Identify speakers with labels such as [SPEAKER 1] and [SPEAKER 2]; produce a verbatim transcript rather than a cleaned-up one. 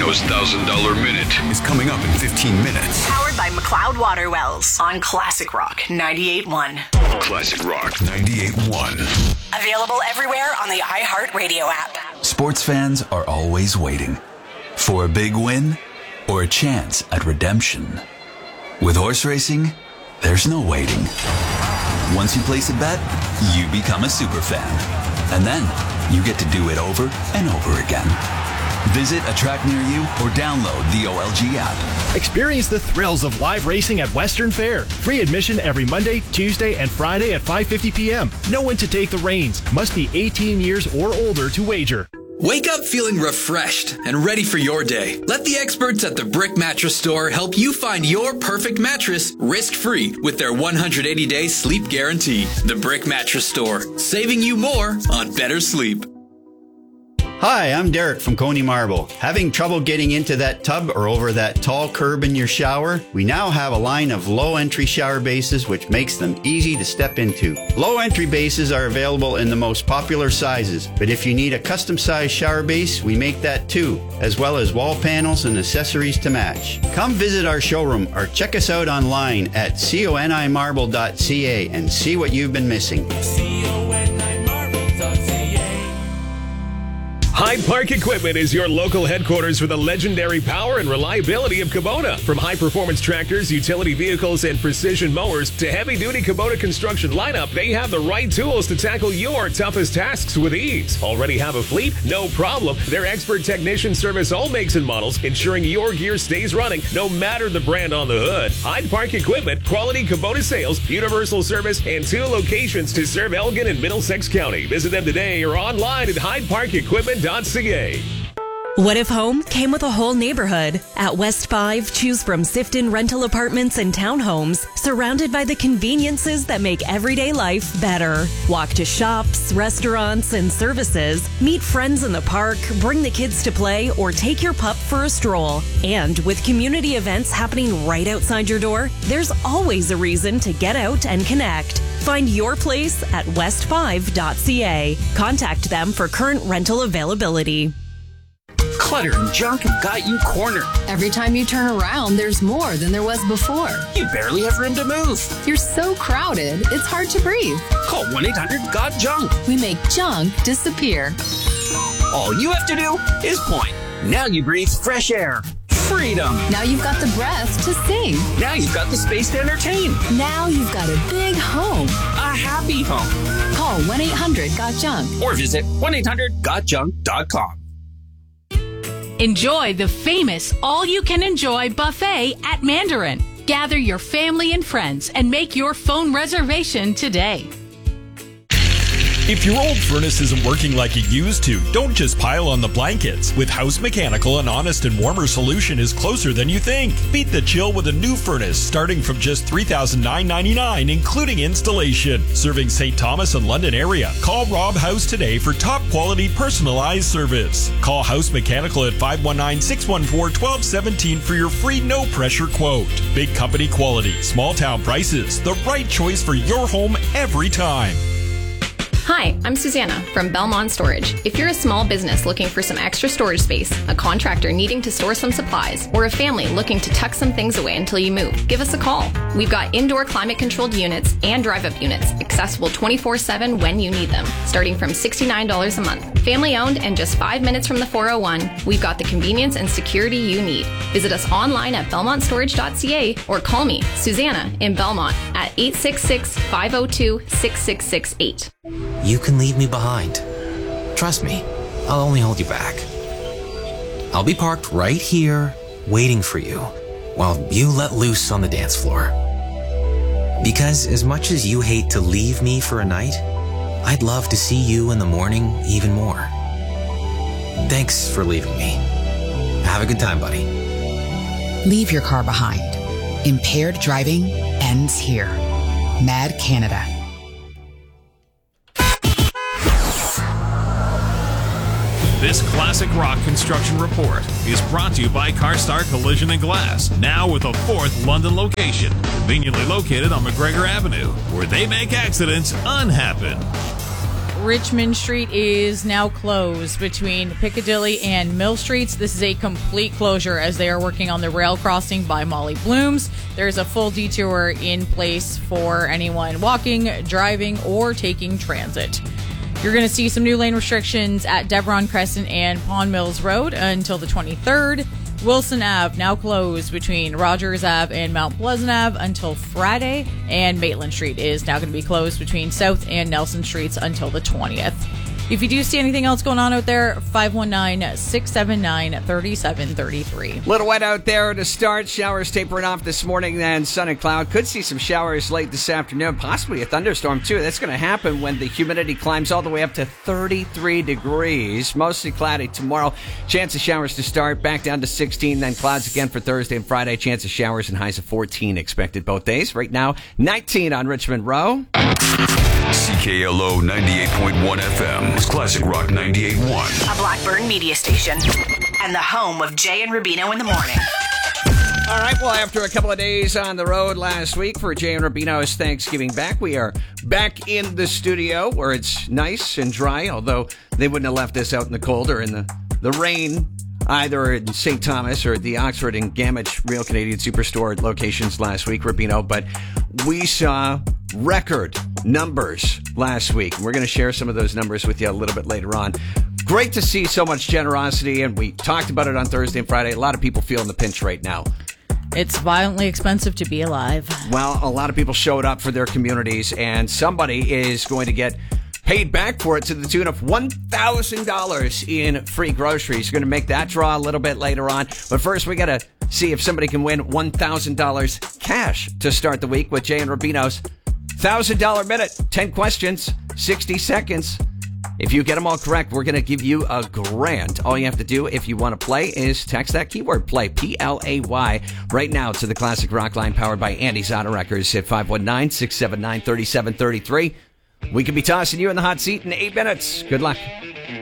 [SPEAKER 1] Toronto's one thousand dollars Minute is coming up in fifteen minutes.
[SPEAKER 2] Powered by McLeod Water Wells on Classic Rock ninety-eight point one.
[SPEAKER 1] Classic Rock ninety-eight point one.
[SPEAKER 2] Available everywhere on the iHeartRadio app.
[SPEAKER 3] Sports fans are always waiting for a big win or a chance at redemption. With horse racing, there's no waiting. Once you place a bet, you become a super fan. And then you get to do it over and over again. Visit a track near you or download the O L G app.
[SPEAKER 4] Experience the thrills of live racing at Western Fair. Free admission every Monday, Tuesday, and Friday at five fifty p.m. Know when to take the reins. Must be eighteen years or older to wager.
[SPEAKER 5] Wake up feeling refreshed and ready for your day. Let the experts at the Brick Mattress Store help you find your perfect mattress risk-free with their one hundred eighty day sleep guarantee. The Brick Mattress Store, saving you more on better sleep.
[SPEAKER 6] Hi, I'm Derek from Coney Marble. Having trouble getting into that tub or over that tall curb in your shower? We now have a line of low-entry shower bases which makes them easy to step into. Low-entry bases are available in the most popular sizes, but if you need a custom-sized shower base, we make that too, as well as wall panels and accessories to match. Come visit our showroom or check us out online at coni marble dot c a and see what you've been missing.
[SPEAKER 7] Hyde Park Equipment is your local headquarters for the legendary power and reliability of Kubota. From high-performance tractors, utility vehicles, and precision mowers to heavy-duty Kubota construction lineup, they have the right tools to tackle your toughest tasks with ease. Already have a fleet? No problem. Their expert technicians service all makes and models, ensuring your gear stays running no matter the brand on the hood. Hyde Park Equipment, quality Kubota sales, universal service, and two locations to serve Elgin and Middlesex County. Visit them today or online at hyde park equipment dot c a.
[SPEAKER 8] What if home came with a whole neighborhood? At West five, choose from Sifton rental apartments and townhomes, surrounded by the conveniences that make everyday life better. Walk to shops, restaurants, and services, meet friends in the park, bring the kids to play, or take your pup for a stroll. And with community events happening right outside your door, there's always a reason to get out and connect. Find your place at west five dot c a. Contact them for current rental availability.
[SPEAKER 9] Clutter and junk have got you cornered.
[SPEAKER 10] Every time you turn around, there's more than there was before.
[SPEAKER 9] You barely have room to move.
[SPEAKER 10] You're so crowded, it's hard to breathe.
[SPEAKER 9] Call one eight hundred got junk.
[SPEAKER 10] We make junk disappear.
[SPEAKER 9] All you have to do is point. Now you breathe fresh air. Freedom.
[SPEAKER 10] Now you've got the breath to sing.
[SPEAKER 9] Now you've got the space to entertain.
[SPEAKER 10] Now you've got a big home.
[SPEAKER 9] A happy home.
[SPEAKER 10] Call one eight hundred got junk.
[SPEAKER 9] Or visit one eight hundred got junk dot com.
[SPEAKER 11] Enjoy the famous all-you-can-enjoy buffet at Mandarin. Gather your family and friends and make your phone reservation today.
[SPEAKER 12] If your old furnace isn't working like it used to, don't just pile on the blankets. With House Mechanical, an honest and warmer solution is closer than you think. Beat the chill with a new furnace starting from just three thousand nine hundred ninety-nine dollars, including installation. Serving Saint Thomas and London area. Call Rob House today for top quality personalized service. Call House Mechanical at five one nine, six one four, one two one seven for your free no pressure quote. Big company quality, small town prices, the right choice for your home every time.
[SPEAKER 13] Hi, I'm Susanna from Belmont Storage. If you're a small business looking for some extra storage space, a contractor needing to store some supplies, or a family looking to tuck some things away until you move, give us a call. We've got indoor climate-controlled units and drive-up units, accessible twenty-four seven when you need them, starting from sixty-nine dollars a month. Family-owned and just five minutes from the four oh one, we've got the convenience and security you need. Visit us online at belmont storage dot c a or call me, Susanna, in Belmont at eight six six, five oh two, six six six eight.
[SPEAKER 14] You can leave me behind. Trust me, I'll only hold you back. I'll be parked right here, waiting for you, while you let loose on the dance floor. Because as much as you hate to leave me for a night, I'd love to see you in the morning even more. Thanks for leaving me. Have a good time, buddy.
[SPEAKER 15] Leave your car behind. Impaired driving ends here. Mad Canada.
[SPEAKER 16] This Classic Rock Construction Report is brought to you by CarStar Collision and Glass, now with a fourth London location, conveniently located on McGregor Avenue, where they make accidents unhappen.
[SPEAKER 17] Richmond Street is now closed between Piccadilly and Mill Streets. This is a complete closure as they are working on the rail crossing by Molly Blooms. There's a full detour in place for anyone walking, driving, or taking transit. You're going to see some new lane restrictions at Deveron Crescent and Pond Mills Road until the twenty-third. Wilson Avenue now closed between Rogers Avenue and Mount Pleasant Avenue until Friday, and Maitland Street is now going to be closed between South and Nelson Streets until the twentieth. If you do see anything else going on out there, five one nine, six seven nine, three seven three three.
[SPEAKER 18] Little wet out there to start. Showers tapering off this morning, then sun and cloud. Could see some showers late this afternoon, possibly a thunderstorm too. That's going to happen when the humidity climbs all the way up to thirty-three degrees. Mostly cloudy tomorrow. Chance of showers to start, back down to sixteen, then clouds again for Thursday and Friday. Chance of showers and highs of fourteen expected both days. Right now, nineteen on Richmond Row.
[SPEAKER 1] C K L O ninety-eight point one F M. It's Classic Rock ninety-eight point one.
[SPEAKER 2] A Blackburn media station and the home of Jay and Rubino in the morning.
[SPEAKER 18] All right, well, after a couple of days on the road last week for Jay and Rubino's Thanksgiving back, we are back in the studio where it's nice and dry, although they wouldn't have left us out in the cold or in the, the rain, either in Saint Thomas or the Oxford and Gamage Real Canadian Superstore locations last week, Rubino, but we saw record numbers last week. We're going to share some of those numbers with you a little bit later on. Great to see so much generosity, and we talked about it on Thursday and Friday. A lot of people feeling the pinch right now.
[SPEAKER 17] It's violently expensive to be alive.
[SPEAKER 18] Well, a lot of people showed up for their communities, and somebody is going to get paid back for it to the tune of one thousand dollars in free groceries. You're going to make that draw a little bit later on. But first, we got to see if somebody can win one thousand dollars cash to start the week with Jay and Rubino's one thousand dollars Minute. ten questions, sixty seconds. If you get them all correct, we're going to give you a grand. All you have to do if you want to play is text that keyword play, P L A Y, right now to the Classic Rock line powered by Andy's Auto Wreckers at five one nine, six seven nine, three seven three three. We could be tossing you in the hot seat in eight minutes. Good luck.